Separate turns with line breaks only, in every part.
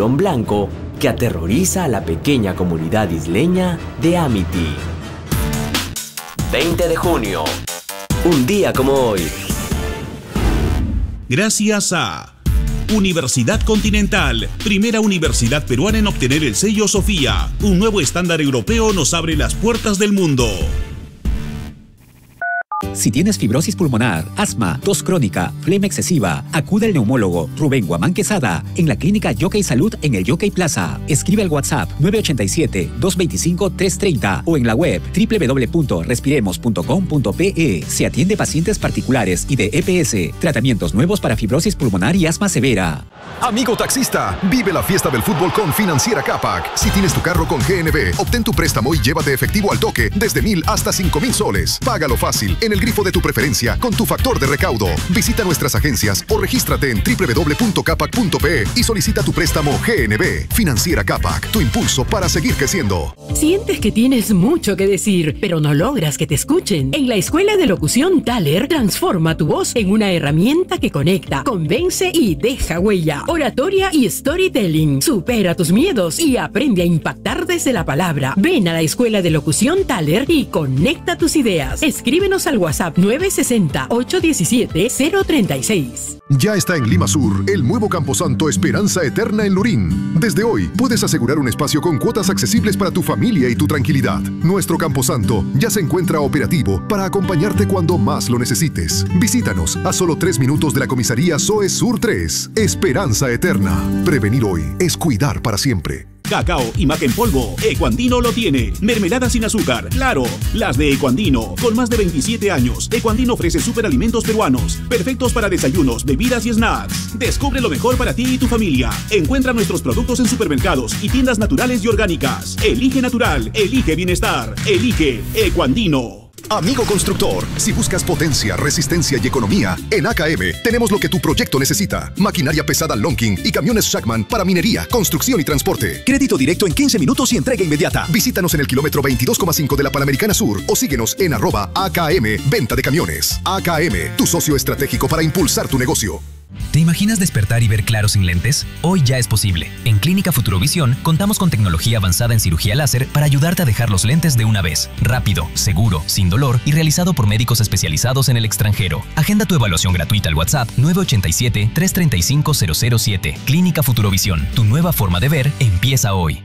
tiburón blanco que aterroriza a la pequeña comunidad isleña de Amity. 20 de junio, un día como hoy.
Gracias a Universidad Continental, primera universidad peruana en obtener el sello Sofía. Un nuevo estándar europeo nos abre las puertas del mundo.
Si tienes fibrosis pulmonar, asma, tos crónica, flema excesiva, acude al neumólogo Rubén Guamán Quesada en la clínica Yockey Salud en el Yockey Plaza. Escribe al WhatsApp 987-225-330 o en la web www.respiremos.com.pe. Se atiende pacientes particulares y de EPS. Tratamientos nuevos para fibrosis pulmonar y asma severa.
Amigo taxista, vive la fiesta del fútbol con Financiera Capac. Si tienes tu carro con GNB, obtén tu préstamo y llévate efectivo al toque desde 1.000 hasta 5.000 soles. Págalo fácil en el grifo de tu preferencia con tu factor de recaudo. Visita nuestras agencias o regístrate en www.capac.pe y solicita tu préstamo GNB. Financiera Capac, tu impulso para seguir creciendo.
¿Sientes que tienes mucho que decir, pero no logras que te escuchen? En la Escuela de Locución Thaler, transforma tu voz en una herramienta que conecta, convence y deja huella. Oratoria y storytelling. Supera tus miedos y aprende a impactar desde la palabra. Ven a la Escuela de Locución Thaler y conecta tus ideas. Escríbenos al WhatsApp 960-817-036.
Ya está en Lima Sur el nuevo Camposanto Esperanza Eterna en Lurín. Desde hoy puedes asegurar un espacio con cuotas accesibles para tu familia y tu tranquilidad. Nuestro Camposanto ya se encuentra operativo para acompañarte cuando más lo necesites. Visítanos a solo 3 minutos de la comisaría SOE Sur 3. Esperanza Eterna. Prevenir hoy es cuidar para siempre.
Cacao y maca en polvo, Ecuandino lo tiene. Mermelada sin azúcar, claro, las de Ecuandino. Con más de 27 años, Ecuandino ofrece superalimentos peruanos, perfectos para desayunos, bebidas y snacks. Descubre lo mejor para ti y tu familia. Encuentra nuestros productos en supermercados y tiendas naturales y orgánicas. Elige natural, elige bienestar, elige Ecuandino.
Amigo constructor, si buscas potencia, resistencia y economía, en AKM tenemos lo que tu proyecto necesita. Maquinaria pesada Lonking y camiones Shackman para minería, construcción y transporte. Crédito directo en 15 minutos y entrega inmediata. Visítanos en el kilómetro 22,5 de la Panamericana Sur o síguenos en @AKM Venta de Camiones. AKM, tu socio estratégico para impulsar tu negocio.
¿Te imaginas despertar y ver claro sin lentes? Hoy ya es posible. En Clínica Futurovisión contamos con tecnología avanzada en cirugía láser para ayudarte a dejar los lentes de una vez. Rápido, seguro, sin dolor y realizado por médicos especializados en el extranjero. Agenda tu evaluación gratuita al WhatsApp 987-335-007. Clínica Futurovisión, tu nueva forma de ver empieza hoy.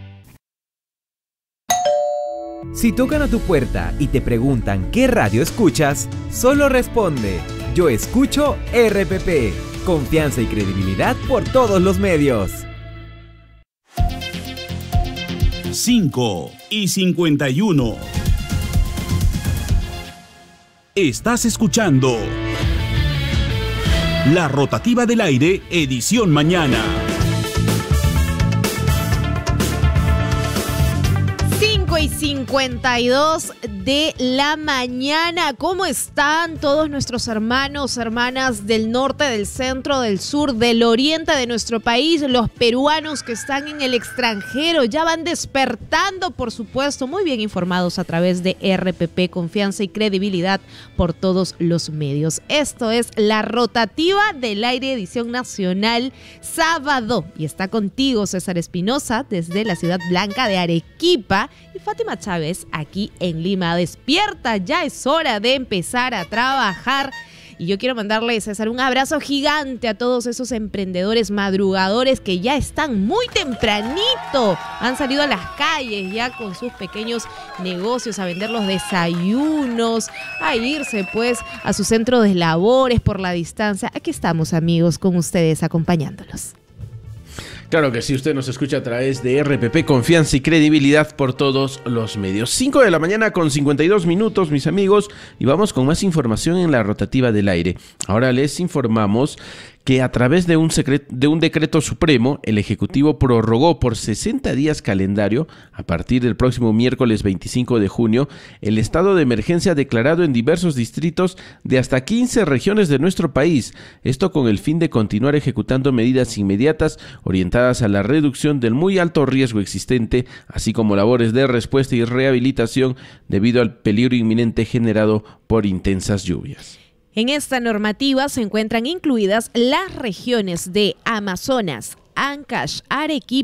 Si tocan a tu puerta y te preguntan qué radio escuchas, solo responde: yo escucho RPP. Confianza y credibilidad por todos los medios.
5:51. Estás escuchando La Rotativa del Aire, edición mañana.
5:52 de la mañana. ¿Cómo están todos nuestros hermanos, hermanas del norte, del centro, del sur, del oriente de nuestro país? Los peruanos que están en el extranjero ya van despertando, por supuesto, muy bien informados a través de RPP, confianza y credibilidad por todos los medios. Esto es La Rotativa del Aire, edición nacional, sábado. Y está contigo César Espinosa desde la ciudad blanca de Arequipa y Fátima Chávez aquí en Lima. Despierta, ya es hora de empezar a trabajar. Y yo quiero mandarle, César, un abrazo gigante a todos esos emprendedores madrugadores que ya están muy tempranito. Han salido a las calles ya con sus pequeños negocios a vender los desayunos, a irse pues a su centro de labores por la distancia. Aquí estamos, amigos, con ustedes acompañándolos.
Claro que sí, usted nos escucha a través de RPP, confianza y credibilidad por todos los medios. 5 de la mañana con 52 minutos, mis amigos, y vamos con más información en La Rotativa del Aire. Ahora les informamos que a través de un decreto supremo, el Ejecutivo prorrogó por 60 días calendario, a partir del próximo miércoles 25 de junio, el estado de emergencia declarado en diversos distritos de hasta 15 regiones de nuestro país. Esto con el fin de continuar ejecutando medidas inmediatas orientadas a la reducción del muy alto riesgo existente, así como labores de respuesta y rehabilitación debido al peligro inminente generado por intensas lluvias.
En esta normativa se encuentran incluidas las regiones de Amazonas, Ancash, Arequipa,